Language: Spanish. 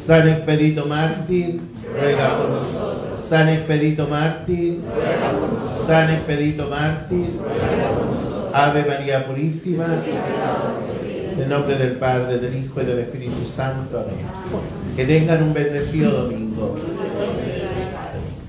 San Expedito Mártir, ruega por nosotros. San Expedito Mártir, ruega por nosotros. San Expedito Mártir, ruega por nosotros. Ave María Purísima, en el nombre del Padre, del Hijo y del Espíritu Santo. Amén. Que tengan un bendecido domingo.